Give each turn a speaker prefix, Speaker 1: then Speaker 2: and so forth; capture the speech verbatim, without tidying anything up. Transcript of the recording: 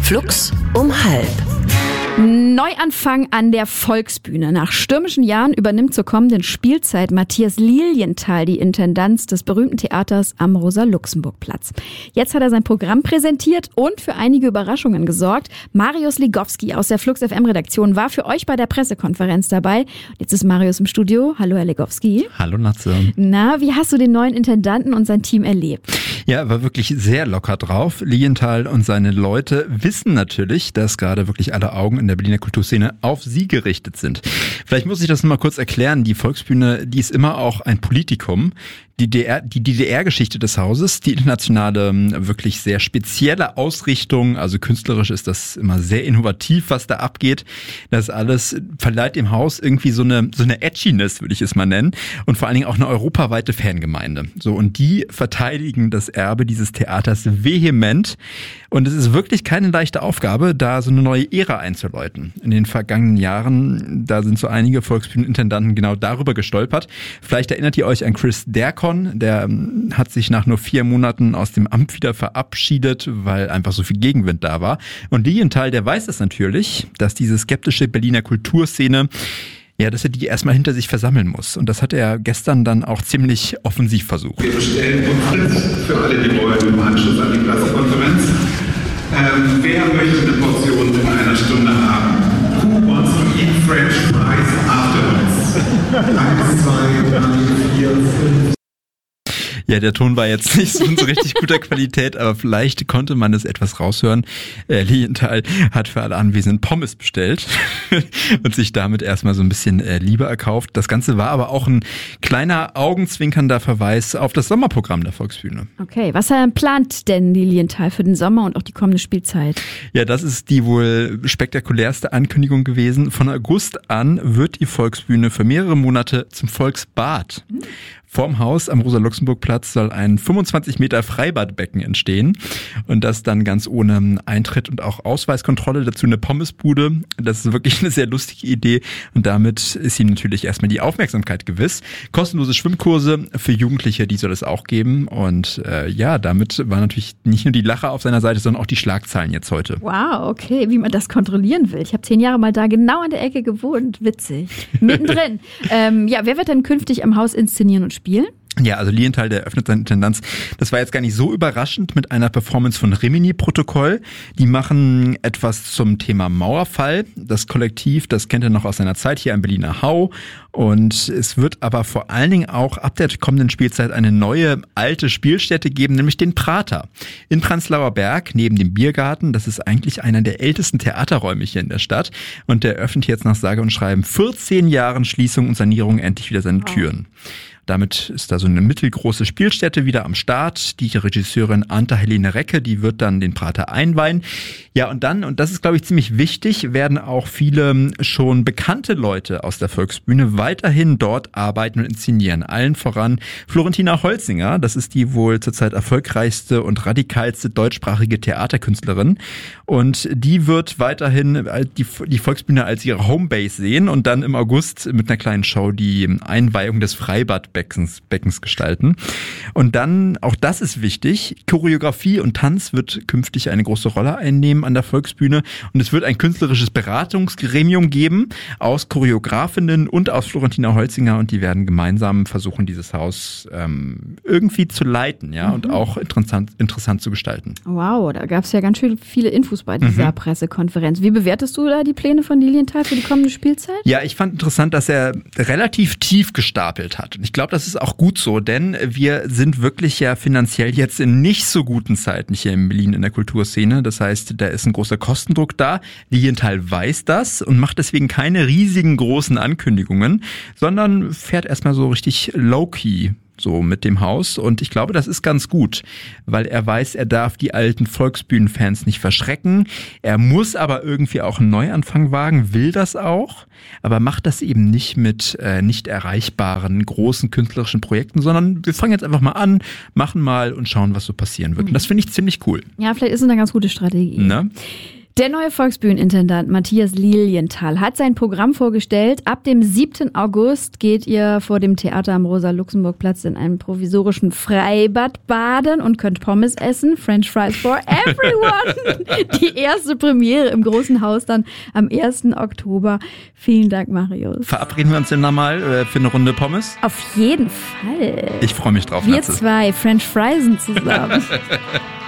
Speaker 1: Flux um halb.
Speaker 2: Neuanfang an der Volksbühne. Nach stürmischen Jahren übernimmt zur kommenden Spielzeit Matthias Lilienthal die Intendanz des berühmten Theaters am Rosa-Luxemburg-Platz. Jetzt hat er sein Programm präsentiert und für einige Überraschungen gesorgt. Marius Legowski aus der Flux F M-Redaktion war für euch bei der Pressekonferenz dabei. Jetzt ist Marius im Studio. Hallo, Herr Legowski.
Speaker 3: Hallo, Natze.
Speaker 2: Na, wie hast du den neuen Intendanten und sein Team erlebt?
Speaker 3: Ja, er war wirklich sehr locker drauf. Lilienthal und seine Leute wissen natürlich, dass gerade wirklich alle Augen in der Berliner Kulturszene auf sie gerichtet sind. Vielleicht muss ich das mal kurz erklären. Die Volksbühne, die ist immer auch ein Politikum. Die D D R, die D D R-Geschichte des Hauses, die internationale, wirklich sehr spezielle Ausrichtung, also künstlerisch ist das immer sehr innovativ, was da abgeht. Das alles verleiht dem Haus irgendwie so eine, so eine Edginess, würde ich es mal nennen, und vor allen Dingen auch eine europaweite Fangemeinde. So, und die verteidigen das Erbe dieses Theaters vehement. Und es ist wirklich keine leichte Aufgabe, da so eine neue Ära einzuläuten. In den vergangenen Jahren, da sind so einige Volksbühnenintendanten genau darüber gestolpert. Vielleicht erinnert ihr euch an Chris Derkon. Der hat sich nach nur vier Monaten aus dem Amt wieder verabschiedet, weil einfach so viel Gegenwind da war. Und Lilienthal, der weiß es natürlich, dass diese skeptische Berliner Kulturszene, ja, dass er die erstmal hinter sich versammeln muss. Und das hat er gestern dann auch ziemlich offensiv versucht.
Speaker 4: Wir bestellen uns für alle, die wollen, im Anschluss an die Pressekonferenz. Ähm, wer möchte eine Portion in einer Stunde haben? Who wants to eat French fries afterwards? Eins, zwei, drei, vier, fünf.
Speaker 3: Ja, der Ton war jetzt nicht so in so richtig guter Qualität, aber vielleicht konnte man das etwas raushören. Äh, Lilienthal hat für alle Anwesenden Pommes bestellt und sich damit erstmal so ein bisschen äh, Liebe erkauft. Das Ganze war aber auch ein kleiner augenzwinkernder Verweis auf das Sommerprogramm der Volksbühne.
Speaker 2: Okay, was plant denn Lilienthal für den Sommer und auch die kommende Spielzeit?
Speaker 3: Ja, das ist die wohl spektakulärste Ankündigung gewesen. Von August an wird die Volksbühne für mehrere Monate zum Volksbad. Hm. Vorm Haus am Rosa-Luxemburg-Platz soll ein fünfundzwanzig Meter Freibadbecken entstehen und das dann ganz ohne Eintritt und auch Ausweiskontrolle, dazu eine Pommesbude. Das ist wirklich eine sehr lustige Idee und damit ist ihm natürlich erstmal die Aufmerksamkeit gewiss. Kostenlose Schwimmkurse für Jugendliche, die soll es auch geben und äh, ja, damit war natürlich nicht nur die Lacher auf seiner Seite, sondern auch die Schlagzeilen jetzt heute.
Speaker 2: Wow, okay, wie man das kontrollieren will. Ich habe zehn Jahre mal da genau an der Ecke gewohnt, witzig. Mittendrin. ähm, ja, wer wird denn künftig am Haus inszenieren und spielen?
Speaker 3: Ja, also Lilienthal, der eröffnet seine Intendanz. Das war jetzt gar nicht so überraschend mit einer Performance von Rimini-Protokoll. Die machen etwas zum Thema Mauerfall. Das Kollektiv, das kennt er noch aus seiner Zeit hier am Berliner Hau. Und es wird aber vor allen Dingen auch ab der kommenden Spielzeit eine neue alte Spielstätte geben, nämlich den Prater. In Prenzlauer Berg, neben dem Biergarten. Das ist eigentlich einer der ältesten Theaterräume hier in der Stadt. Und der öffnet jetzt nach sage und schreiben vierzehn Jahren Schließung und Sanierung endlich wieder seine Türen. Damit ist da so eine mittelgroße Spielstätte wieder am Start. Die Regisseurin Anta Helene Recke, die wird dann den Prater einweihen. Ja, und dann, und das ist, glaube ich, ziemlich wichtig, werden auch viele schon bekannte Leute aus der Volksbühne weiterhin dort arbeiten und inszenieren. Allen voran Florentina Holzinger, das ist die wohl zurzeit erfolgreichste und radikalste deutschsprachige Theaterkünstlerin. Und die wird weiterhin die, die Volksbühne als ihre Homebase sehen und dann im August mit einer kleinen Show die Einweihung des Freibadbeckens Beckens gestalten. Und dann, auch das ist wichtig, Choreografie und Tanz wird künftig eine große Rolle einnehmen an der Volksbühne und es wird ein künstlerisches Beratungsgremium geben aus Choreografinnen und aus Florentina Holzinger und die werden gemeinsam versuchen, dieses Haus ähm, irgendwie zu leiten, ja, mhm. und auch interessant, interessant zu gestalten.
Speaker 2: Wow, da gab es ja ganz schön viele Infos bei dieser mhm. Pressekonferenz. Wie bewertest du da die Pläne von Lilienthal für die kommende Spielzeit?
Speaker 3: Ja, ich fand interessant, dass er relativ tief gestapelt hat. Und ich glaube, das ist auch gut so, denn wir sind wirklich ja finanziell jetzt in nicht so guten Zeiten hier in Berlin in der Kulturszene. Das heißt, da ist ein großer Kostendruck da. Lilienthal weiß das und macht deswegen keine riesigen großen Ankündigungen, sondern fährt erstmal so richtig low-key so mit dem Haus und ich glaube, das ist ganz gut, weil er weiß, er darf die alten Volksbühnenfans nicht verschrecken. Er muss aber irgendwie auch einen Neuanfang wagen, will das auch, aber macht das eben nicht mit äh, nicht erreichbaren großen künstlerischen Projekten, sondern wir fangen jetzt einfach mal an, machen mal und schauen, was so passieren wird. Und das finde ich ziemlich cool.
Speaker 2: Ja, vielleicht ist es eine ganz gute Strategie.
Speaker 3: Ne?
Speaker 2: Der neue Volksbühnenintendant Matthias Lilienthal hat sein Programm vorgestellt. Ab dem siebten August geht ihr vor dem Theater am Rosa-Luxemburg-Platz in einem provisorischen Freibad baden und könnt Pommes essen. French Fries for everyone. Die erste Premiere im großen Haus dann am ersten Oktober. Vielen Dank, Marius.
Speaker 3: Verabreden wir uns denn nochmal äh, für eine Runde Pommes?
Speaker 2: Auf jeden Fall.
Speaker 3: Ich freue mich drauf,
Speaker 2: Wir
Speaker 3: Natze.
Speaker 2: zwei French Friesen zusammen.